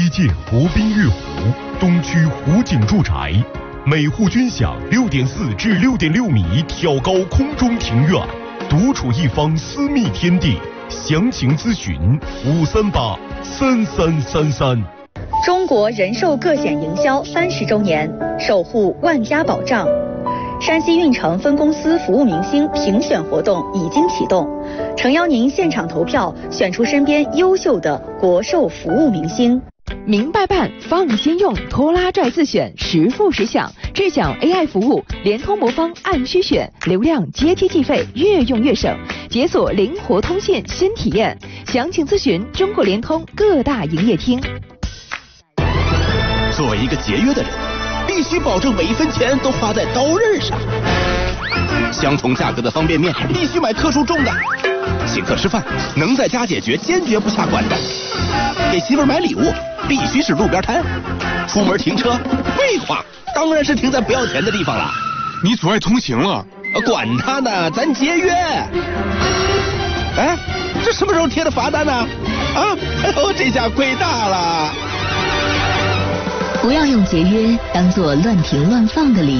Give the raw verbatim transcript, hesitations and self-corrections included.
西建国宾悦湖，东区湖景住宅，每户均享六点四至六点六米挑高空中庭院，独处一方私密天地。详情咨询五三八三三三三。 中国人寿个险营销三十周年，守护万家保障。山西运城分公司服务明星评选活动已经启动，诚邀您现场投票，选出身边优秀的国寿服务明星。 明白办，放心用，拖拉拽自选，实付实享，智享 A I 服务，联通魔方按需选，流量阶梯计费，越用越省，解锁灵活通信新体验。详情咨询中国联通各大营业厅。 作为一个节约的人，必须保证每一分钱都花在刀刃上。相同价格的方便面必须买克数重的。请客吃饭能在家解决，坚决不下馆子。给媳妇儿买礼物必须是路边摊。出门停车，废话，当然是停在不要钱的地方了。 你阻碍通行了。 管他呢，咱节约。哎，这什么时候贴的罚单呢？啊，哎呦，这下亏大了。 不要用节约当做乱停乱放的理由。